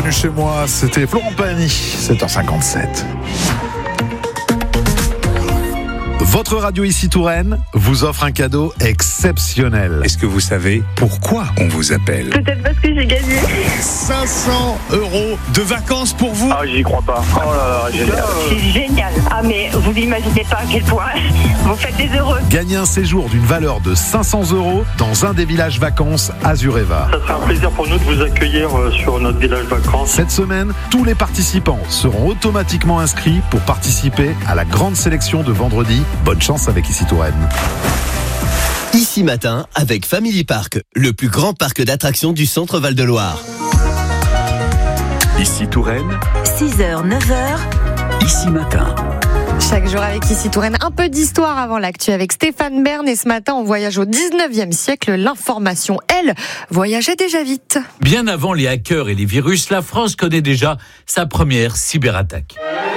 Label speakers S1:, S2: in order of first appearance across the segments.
S1: bienvenue chez moi, c'était Florent Pagny, 7h57. Votre radio ici Touraine vous offre un cadeau exceptionnel.
S2: Est-ce que vous savez pourquoi on vous appelle ?
S3: Peut-être parce que j'ai gagné.
S2: 500 € de vacances pour vous.
S4: Ah, j'y crois pas. Oh là là, génial.
S3: C'est génial. Ah, mais vous n'imaginez pas à quel point vous faites des heureux.
S1: Gagnez un séjour d'une valeur de 500 € dans un des villages vacances Azureva.
S4: Ça serait un plaisir pour nous de vous accueillir sur notre village vacances.
S1: Cette semaine, tous les participants seront automatiquement inscrits pour participer à la grande sélection de vendredi. Bonne chance avec Ici Touraine.
S5: Ici Matin avec Family Park, le plus grand parc d'attractions du centre Val-de-Loire.
S2: Ici Touraine,
S6: 6h, 9h,
S2: Ici Matin.
S7: Chaque jour avec Ici Touraine, un peu d'histoire avant l'actu avec Stéphane Bern. Et ce matin, on voyage au 19e siècle. L'information, elle, voyageait déjà vite.
S8: Bien avant les hackers et les virus, la France connaît déjà sa première cyberattaque.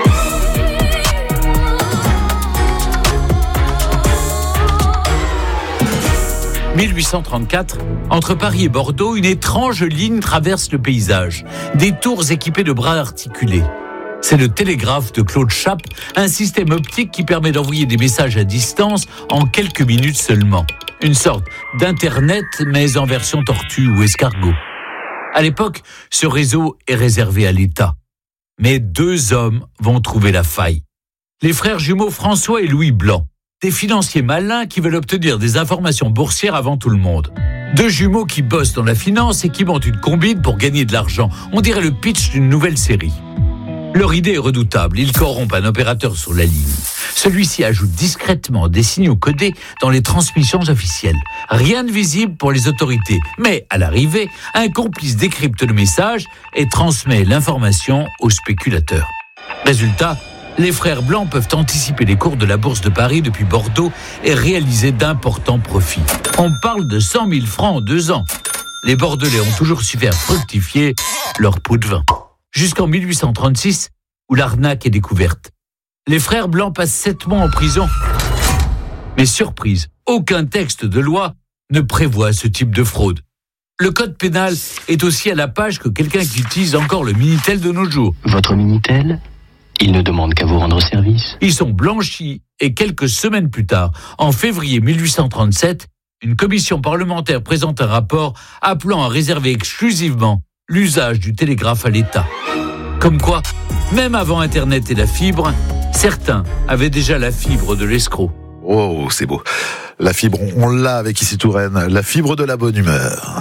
S8: « 1834, entre Paris et Bordeaux, une étrange ligne traverse le paysage. Des tours équipées de bras articulés. C'est le télégraphe de Claude Chappe, un système optique qui permet d'envoyer des messages à distance en quelques minutes seulement. Une sorte d'Internet, mais en version tortue ou escargot. À l'époque, ce réseau est réservé à l'État. Mais 2 hommes vont trouver la faille. Les frères jumeaux François et Louis Blanc. Des financiers malins qui veulent obtenir des informations boursières avant tout le monde. 2 jumeaux qui bossent dans la finance et qui montent une combine pour gagner de l'argent. On dirait le pitch d'une nouvelle série. Leur idée est redoutable. Ils corrompent un opérateur sur la ligne. Celui-ci ajoute discrètement des signaux codés dans les transmissions officielles. Rien de visible pour les autorités. Mais à l'arrivée, un complice décrypte le message et transmet l'information aux spéculateurs. Résultat, les frères Blancs peuvent anticiper les cours de la bourse de Paris depuis Bordeaux et réaliser d'importants profits. On parle de 100 000 francs en 2 ans. Les Bordelais ont toujours su faire fructifier leur pot de vin. Jusqu'en 1836, où l'arnaque est découverte. Les frères Blancs passent 7 mois en prison. Mais surprise, aucun texte de loi ne prévoit ce type de fraude. Le code pénal est aussi à la page que quelqu'un qui utilise encore le Minitel de nos jours.
S9: Votre Minitel ? Il ne demande qu'à vous rendre service.
S8: Ils sont blanchis et quelques semaines plus tard, en février 1837, une commission parlementaire présente un rapport appelant à réserver exclusivement l'usage du télégraphe à l'État. Comme quoi, même avant Internet et la fibre, certains avaient déjà la fibre de l'escroc.
S1: Oh, c'est beau. La fibre, on l'a avec Ici Touraine, la fibre de la bonne humeur.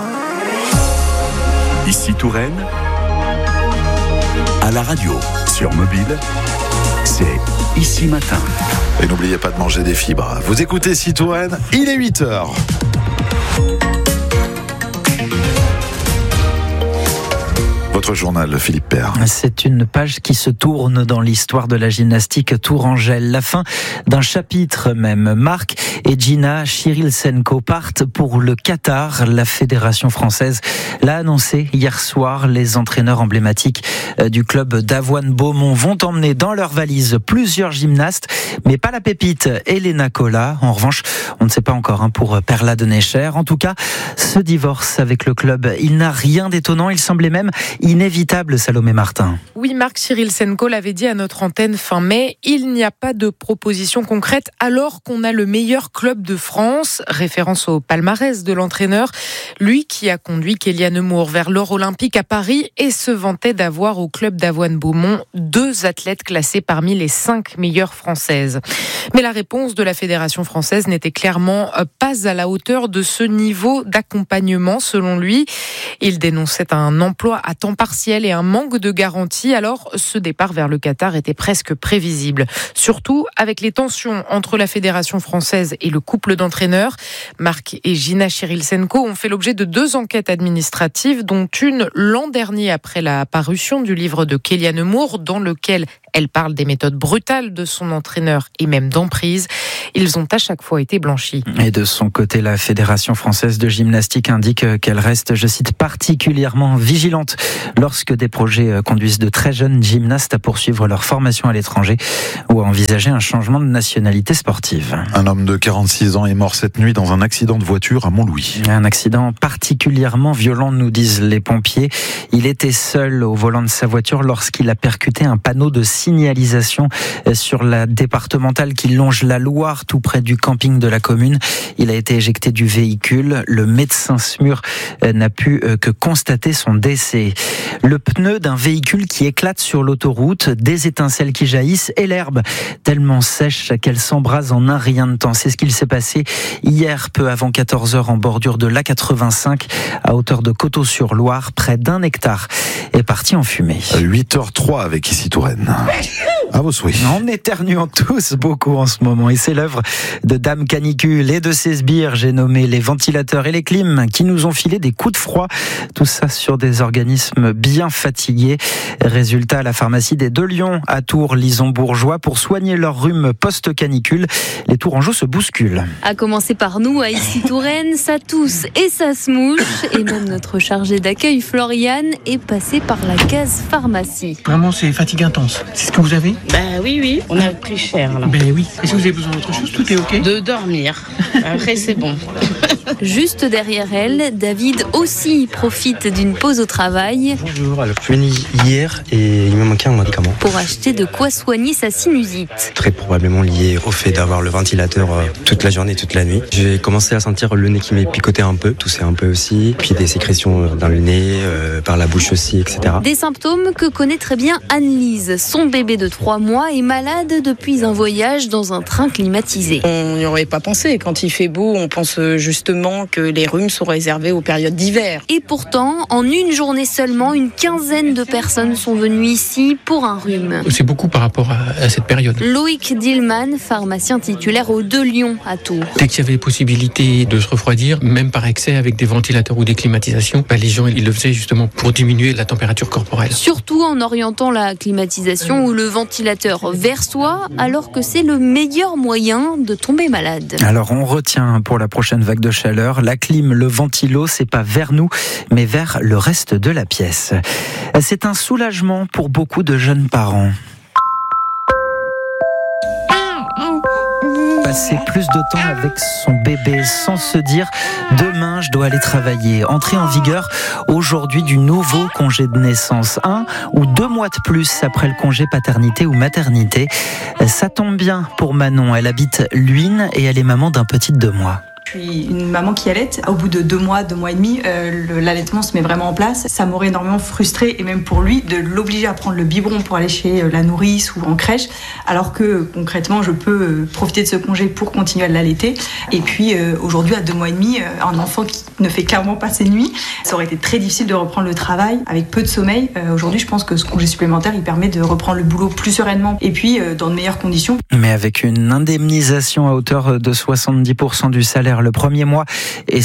S2: Ici Touraine, à la radio, sur mobile, c'est Ici Matin.
S1: Et n'oubliez pas de manger des fibres. Vous écoutez Ici Touraine, il est 8h. Votre journal, Philippe Père.
S10: C'est une page qui se tourne dans l'histoire de la gymnastique tourangelle. La fin d'un chapitre même. Marc et Gina Chirilsenko partent pour le Qatar. La fédération française l'a annoncé hier soir. Les entraîneurs emblématiques du club d'Avoine Beaumont vont emmener dans leur valise plusieurs gymnastes, mais pas la pépite Elena Cola. En revanche, on ne sait pas encore pour Perla de Necher. En tout cas, ce divorce avec le club, il n'a rien d'étonnant. Il semblait même inévitable, Salomé Martin.
S11: Oui, Marc Chirilsenko l'avait dit à notre antenne fin mai, il n'y a pas de proposition concrète alors qu'on a le meilleur club de France, référence au palmarès de l'entraîneur, lui qui a conduit Kélian Nemours vers l'or olympique à Paris et se vantait d'avoir au club d'Avoine Beaumont 2 athlètes classés parmi les 5 meilleures françaises. Mais la réponse de la fédération française n'était clairement pas à la hauteur de ce niveau d'accompagnement selon lui. Il dénonçait un emploi à temps partiel et un manque de garantie. Alors, ce départ vers le Qatar était presque prévisible. Surtout avec les tensions entre la fédération française et le couple d'entraîneurs. Marc et Gina Chirilsenko ont fait l'objet de 2 enquêtes administratives, dont une l'an dernier après la parution du livre de Kélian Nemours, dans lequel Elle parle des méthodes brutales de son entraîneur et même d'emprise. Ils ont à chaque fois été blanchis.
S10: Et de son côté, la Fédération française de gymnastique indique qu'elle reste, je cite, particulièrement vigilante lorsque des projets conduisent de très jeunes gymnastes à poursuivre leur formation à l'étranger ou à envisager un changement de nationalité sportive.
S1: Un homme de 46 ans est mort cette nuit dans un accident de voiture à Montlouis.
S10: Un accident particulièrement violent, nous disent les pompiers. Il était seul au volant de sa voiture lorsqu'il a percuté un panneau de signalisation sur la départementale qui longe la Loire, tout près du camping de la commune. Il a été éjecté du véhicule. Le médecin SMUR n'a pu que constater son décès. Le pneu d'un véhicule qui éclate sur l'autoroute, des étincelles qui jaillissent et l'herbe tellement sèche qu'elle s'embrase en un rien de temps. C'est ce qu'il s'est passé hier, peu avant 14h, en bordure de l'A85, à hauteur de Coteau-sur-Loire. Près d'1 hectare est parti en fumée.
S1: 8h03 avec Ici Touraine. À vos souhaits.
S10: On éternuant tous beaucoup en ce moment et c'est l'œuvre de Dame Canicule et de ses sbires, j'ai nommé les ventilateurs et les clims, qui nous ont filé des coups de froid. Tout ça sur des organismes bien fatigués. Résultat, à la pharmacie des Deux Lions à Tours, Lison-Bourgeois, pour soigner leur rhume post-canicule. Les Tourangeaux se bousculent.
S12: À commencer par nous, à Ici Touraine, ça tousse et ça se mouche. Et même notre chargé d'accueil, Floriane, est passé par la case pharmacie.
S13: Vraiment, c'est fatigue intense. C'est ce que vous avez ?
S14: Oui, on a plus cher là.
S13: Oui. Est-ce que vous avez besoin d'autre chose ? Tout est ok ?
S14: De dormir. Après, c'est bon.
S12: Juste derrière elle, David aussi profite d'une pause au travail.
S15: Bonjour, alors je suis venu hier et il me manquait un médicament.
S12: Pour acheter de quoi soigner sa sinusite.
S15: Très probablement lié au fait d'avoir le ventilateur toute la journée, toute la nuit. J'ai commencé à sentir le nez qui m'est picoté un peu, tousser un peu aussi, puis des sécrétions dans le nez, par la bouche aussi, etc.
S12: Des symptômes que connaît très bien Anne-Lise. Son bébé de 3 mois est malade depuis un voyage dans un train climatisé.
S16: On n'y aurait pas pensé. Quand il fait beau, on pense justement que les rhumes sont réservés aux périodes d'hiver.
S12: Et pourtant, en une journée seulement, une quinzaine de personnes sont venues ici pour un rhume.
S13: C'est beaucoup par rapport à cette période.
S12: Loïc Dillman, pharmacien titulaire aux Deux Lions à Tours.
S13: Dès qu'il y avait possibilité de se refroidir, même par excès avec des ventilateurs ou des climatisations, les gens ils le faisaient justement pour diminuer la température corporelle.
S12: Surtout en orientant la climatisation ou le ventilateur vers soi, alors que c'est le meilleur moyen de tomber malade.
S10: Alors on retient pour la prochaine vague de chaleur, la clim, le ventilo, c'est pas vers nous, mais vers le reste de la pièce. C'est un soulagement pour beaucoup de jeunes parents. Passer plus de temps avec son bébé sans se dire « demain je dois aller travailler ». Entrée en vigueur aujourd'hui du nouveau congé de naissance. 1 ou 2 mois de plus après le congé paternité ou maternité. Ça tombe bien pour Manon. Elle habite Luynes et elle est maman d'un petit de 2 mois.
S17: Je suis une maman qui allaite. Au bout de 2 mois et demi, l'allaitement se met vraiment en place. Ça m'aurait énormément frustrée, et même pour lui, de l'obliger à prendre le biberon pour aller chez la nourrice ou en crèche, alors que concrètement, je peux profiter de ce congé pour continuer à l'allaiter. Et puis aujourd'hui, à 2 mois et demi, un enfant qui ne fait clairement pas ses nuits, ça aurait été très difficile de reprendre le travail avec peu de sommeil. Aujourd'hui, je pense que ce congé supplémentaire, il permet de reprendre le boulot plus sereinement et puis dans de meilleures conditions.
S10: Mais avec une indemnisation à hauteur de 70% du salaire le premier mois et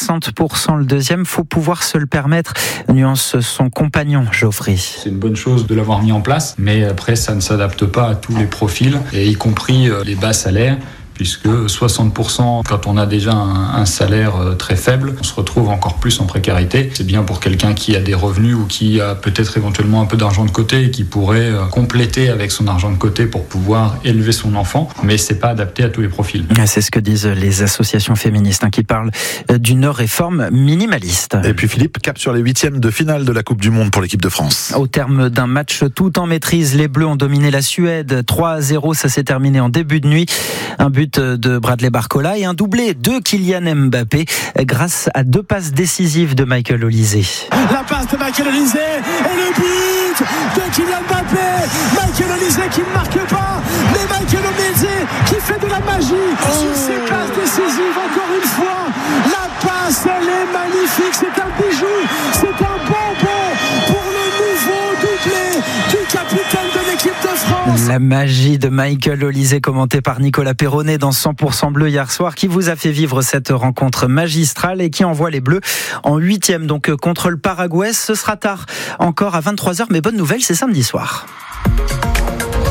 S10: 60% le deuxième, faut pouvoir se le permettre, nuance son compagnon Geoffrey.
S18: C'est une bonne chose de l'avoir mis en place, mais après ça ne s'adapte pas à tous les profils, et y compris les bas salaires, puisque 60%, quand on a déjà un salaire très faible, on se retrouve encore plus en précarité. C'est bien pour quelqu'un qui a des revenus ou qui a peut-être éventuellement un peu d'argent de côté et qui pourrait compléter avec son argent de côté pour pouvoir élever son enfant, mais c'est pas adapté à tous les profils.
S10: C'est ce que disent les associations féministes qui parlent d'une réforme minimaliste.
S1: Et puis Philippe, cap sur les 8e de finale de la Coupe du Monde pour l'équipe de France.
S10: Au terme d'un match tout en maîtrise, les Bleus ont dominé la Suède 3-0, ça s'est terminé en début de nuit. Un but de Bradley Barcola et un doublé de Kylian Mbappé grâce à 2 passes décisives de Michael Olise.
S19: La passe de Michael Olise et le but de Kylian Mbappé. Michael Olise qui ne marque pas, mais Michael Olise qui fait de la magie sur ces passes décisives. Encore une fois, la passe elle est magnifique, c'est un bijou, c'est un bonbon pour le nouveau doublé du capitaine de l'équipe de France.
S10: La magie de Michael Olise, commentée par Nicolas Perronnet dans 100% Bleu hier soir, qui vous a fait vivre cette rencontre magistrale et qui envoie les Bleus en 8e, donc contre le Paraguay. Ce sera tard encore à 23h, mais bonne nouvelle, c'est samedi soir.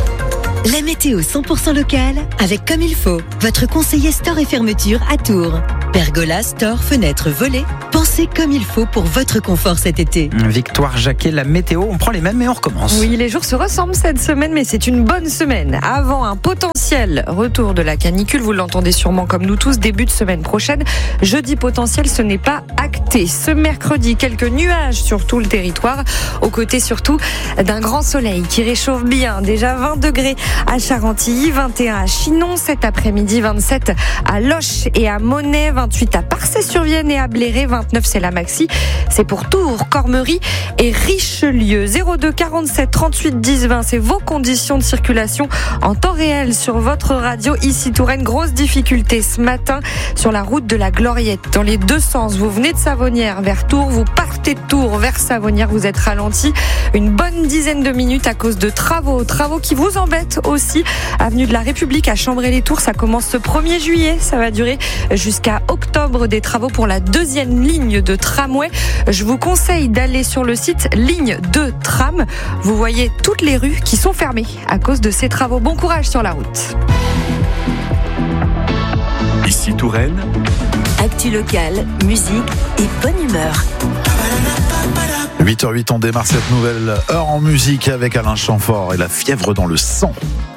S20: La météo 100% locale avec Comme il faut, votre conseiller store et fermeture à Tours. Pergola, store, fenêtres, volets. Pensez comme il faut pour votre confort cet été.
S10: Victoire Jacquet, la météo, on prend les mêmes et on recommence.
S7: Oui, les jours se ressemblent cette semaine, mais c'est une bonne semaine. Avant un potentiel retour de la canicule, vous l'entendez sûrement comme nous tous, début de semaine prochaine. Jeudi potentiel, ce n'est pas acté. Ce mercredi, quelques nuages sur tout le territoire, aux côtés surtout d'un grand soleil qui réchauffe bien. Déjà 20 degrés à Charentilly, 21 à Chinon, cet après-midi 27 à Loches et à Monnet, 28 à Parçay-sur-Vienne et à Bléré, 29 c'est la maxi. C'est pour Tours, Cormery et Richelieu. 02 47 38 10 20, c'est vos conditions de circulation en temps réel sur votre radio ici Touraine. Grosse difficulté ce matin sur la route de la Gloriette. Dans les deux sens, vous venez de Savonnières vers Tours, vous partez de Tours vers Savonnières, vous êtes ralenti une bonne dizaine de minutes à cause de travaux qui vous embêtent aussi. Avenue de la République à Chambray-les-Tours, ça commence ce 1er juillet, ça va durer jusqu'à octobre, des travaux pour la deuxième ligne de tramway. Je vous conseille d'aller sur le site Ligne 2 Tram. Vous voyez toutes les rues qui sont fermées à cause de ces travaux. Bon courage sur la route.
S2: Ici Touraine.
S6: Actu locale, musique et bonne humeur.
S1: 8h08, on démarre cette nouvelle heure en musique avec Alain Chamfort et la fièvre dans le sang.